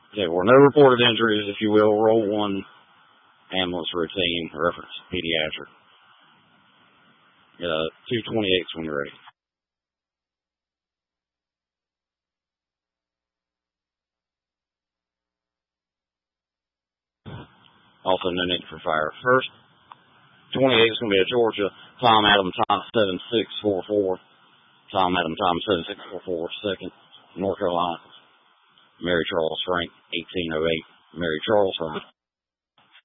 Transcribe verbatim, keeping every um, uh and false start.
Okay, well, no reported injuries, if you will. Roll one, ambulance routine, reference pediatric. Uh, two twenty-eights when you're ready. Also, no need for fire. First, twenty-eight is going to be a Georgia. Tom Adam Tom seven six four four. Tom Adam Tom seven six four four. Second, North Carolina. Mary Charles Frank eighteen oh eight. Mary Charles Frank.